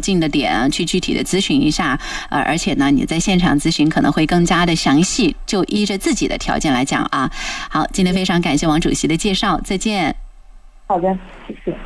近的点去具体的咨询一下，而且呢，你在现场咨询可能会更加的详细，就依着自己的条件来讲啊。好，今天非常感谢王主席的介绍，再见。 好的，谢谢。